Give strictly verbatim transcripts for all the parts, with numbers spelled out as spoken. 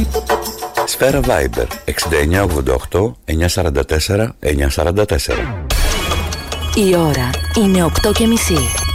Σφαίρα Viber εξήντα εννιά ογδόντα οκτώ εννιακόσια σαράντα τέσσερα εννιακόσια σαράντα τέσσερα. Η ώρα είναι οκτώ και μισή.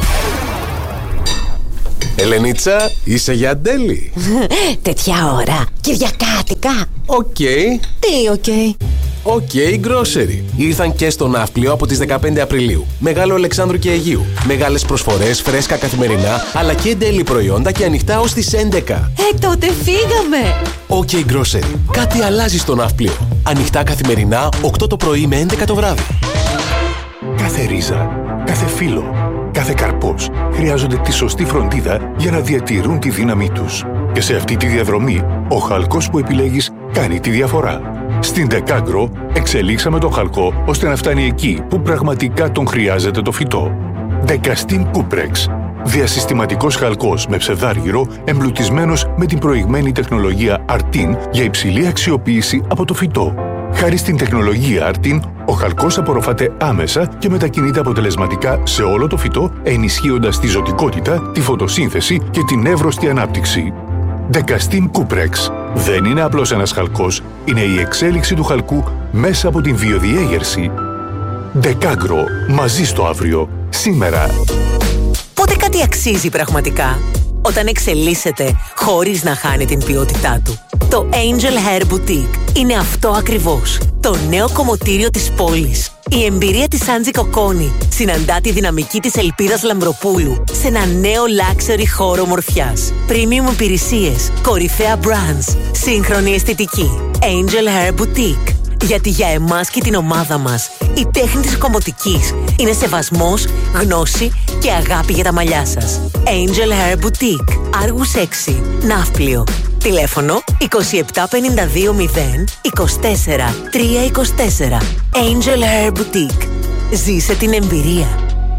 Ελενίτσα, είσαι για αντέλη? Τέτοια ώρα, Κυριακάτικα. Οκ. Okay. Τι οκ? Okay? Οκ, okay, grocery. Ήρθαν και στο Ναύπλιο από τις δεκαπέντε Απριλίου. Μεγάλο Αλεξάνδρου και Αιγείου. Μεγάλες προσφορές, φρέσκα καθημερινά, αλλά και ντέλη προϊόντα και ανοιχτά ως τις έντεκα. Ε, τότε φύγαμε. Οκ, okay, grocery. Κάτι αλλάζει στο Ναύπλιο. Ανοιχτά καθημερινά, οκτώ το πρωί με έντεκα το βράδυ. Κάθε ρίζα, κάθε φύλλο, κάθε καρπός χρειάζονται τη σωστή φροντίδα για να διατηρούν τη δύναμή τους. Και σε αυτή τη διαδρομή, ο χαλκός που επιλέγεις κάνει τη διαφορά. Στην Decagro εξελίξαμε το χαλκό ώστε να φτάνει εκεί που πραγματικά τον χρειάζεται το φυτό. Decastin Cuprex. Διασυστηματικός χαλκός με ψευδάργυρο εμπλουτισμένος με την προηγμένη τεχνολογία Artin για υψηλή αξιοποίηση από το φυτό. Χάρη στην τεχνολογία Artin, ο χαλκός απορροφάται άμεσα και μετακινείται αποτελεσματικά σε όλο το φυτό, ενισχύοντας τη ζωτικότητα, τη φωτοσύνθεση και την εύρωστη ανάπτυξη. Decastin Cuprex. Δεν είναι απλώς ένας χαλκός, είναι η εξέλιξη του χαλκού μέσα από την βιοδιέγερση. Decagro. Μαζί στο αύριο. Σήμερα. Πότε κάτι αξίζει πραγματικά? Όταν εξελίσσεται χωρίς να χάνει την ποιότητά του. Το Angel Hair Boutique είναι αυτό ακριβώς. Το νέο κομμωτήριο της πόλης. Η εμπειρία της Άντζη Κοκόνη συναντά τη δυναμική της Ελπίδας Λαμπροπούλου σε ένα νέο luxury χώρο ομορφιάς. Premium υπηρεσίες, κορυφαία brands, σύγχρονη αισθητική. Angel Hair Boutique. Γιατί για εμάς και την ομάδα μας η τέχνη της κομμωτικής είναι σεβασμός, γνώση και αγάπη για τα μαλλιά σας. Angel Hair Boutique. Άργους έξι, Ναύπλιο. Τηλέφωνο είκοσι επτά πενήντα δύο μηδέν είκοσι τέσσερα τριακόσια είκοσι τέσσερα. Angel Hair Boutique. Ζήσε την εμπειρία.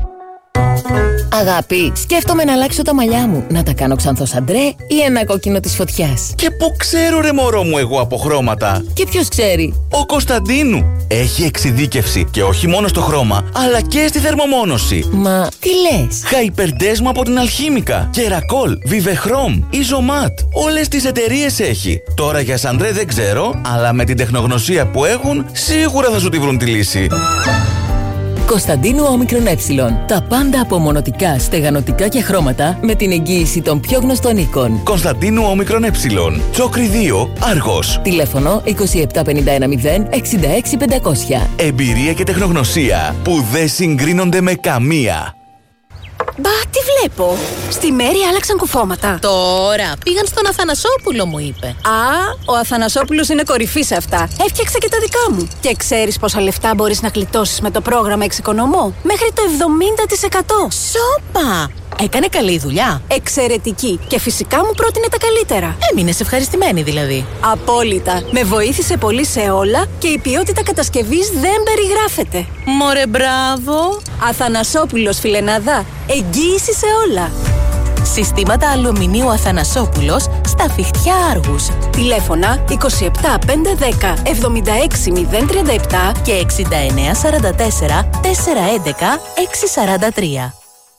Αγάπη, σκέφτομαι να αλλάξω τα μαλλιά μου. Να τα κάνω ξανθός αντρέ ή ένα κόκκινο της φωτιάς. Και πού ξέρω ρε μωρό μου εγώ από χρώματα? Και ποιος ξέρει? Ο Κωνσταντίνου. Έχει εξειδίκευση και όχι μόνο στο χρώμα, αλλά και στη θερμομόνωση. Μα τι λες? Hyperdesma από την Αλχήμικα, Κερακόλ, Vivechrom, Isomat. Όλες τις εταιρείες έχει. Τώρα για σαντρέ δεν ξέρω, αλλά με την τεχνογνωσία που έχουν, σίγουρα θα σου τη βρουν τη λύση. Κωνσταντίνου Όμικρον Ε. Τα πάντα από μονοτικά, στεγανοτικά και χρώματα με την εγγύηση των πιο γνωστών οίκων. Κωνσταντίνου Όμικρον Ε. Τσόκρη δύο, Άργος. Τηλέφωνο είκοσι επτά πενήντα ένα μηδέν εξήντα έξι πεντακόσια. Εμπειρία και τεχνογνωσία που δεν συγκρίνονται με καμία. Μπα, τι βλέπω. Στη Μέρη άλλαξαν κουφώματα. Τώρα πήγαν στον Αθανασόπουλο, μου είπε. Α, ο Αθανασόπουλος είναι κορυφή σε αυτά. Έφτιαξε και τα δικά μου. Και ξέρεις πόσα λεφτά μπορείς να γλιτώσεις με το πρόγραμμα Εξοικονομώ? Μέχρι το εβδομήντα τοις εκατό. Σόπα! Έκανε καλή δουλειά. Εξαιρετική. Και φυσικά μου πρότεινε τα καλύτερα. Έμεινες ευχαριστημένη δηλαδή. Απόλυτα. Με βοήθησε πολύ σε όλα και η ποιότητα κατασκευής δεν περιγράφεται. Μωρέ, μπράβο. Αθανασόπουλος, φιλενάδα. Εγγύηση σε όλα. Συστήματα αλουμινίου Αθανασόπουλος στα Φιχτιά Άργους. Τηλέφωνα είκοσι επτά πεντακόσια δέκα εβδομήντα έξι μηδέν τριάντα επτά και εξήντα εννέα σαράντα τέσσερα τετρακόσια έντεκα εξακόσια σαράντα τρία.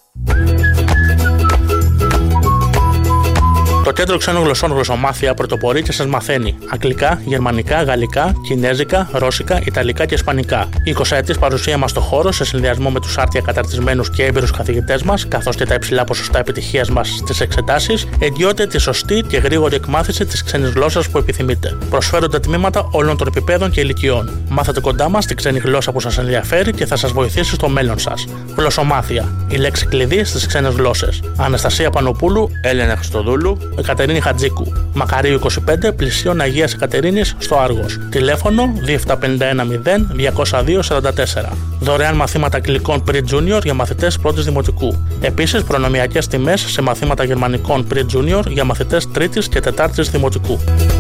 Το Κέντρο Ξένων Γλωσσών Γλωσσομάθεια πρωτοπορεί και σας μαθαίνει αγγλικά, γερμανικά, γαλλικά, κινέζικα, ρώσικα, ιταλικά και ισπανικά. Η εικοσαετής παρουσία μας στο χώρο, σε συνδυασμό με τους άρτια καταρτισμένους και έμπειρους καθηγητές μας, καθώς και τα υψηλά ποσοστά επιτυχίας μας στις εξετάσεις, εγγυώται τη σωστή και γρήγορη εκμάθηση της ξένης γλώσσας που επιθυμείτε. Προσφέρονται τμήματα όλων των επίπεδων και ηλικιών. Μάθετε κοντά μας τη ξένη γλώσσα που σας ενδιαφέρει και θα σας βοηθήσει στο μέλλον σας. Γλωσσομάθεια. Η λέξη κλειδί στις ξένες γλώσσες. Αναστασία Πανοπούλου, Έλενα Χριστοδούλου, Εκατερίνη Χατζίκου. Μακαρίου είκοσι πέντε, πλησίον Αγίας Εκατερίνης στο Άργος. Τηλέφωνο δύο επτά πέντε ένα μηδέν διακόσια δύο σαράντα τέσσερα. Δωρεάν μαθήματα αγγλικών pre-junior για μαθητές πρώτης δημοτικού. Επίσης, προνομιακές τιμές σε μαθήματα γερμανικών pre-junior για μαθητές τρίτης και τετάρτης δημοτικού.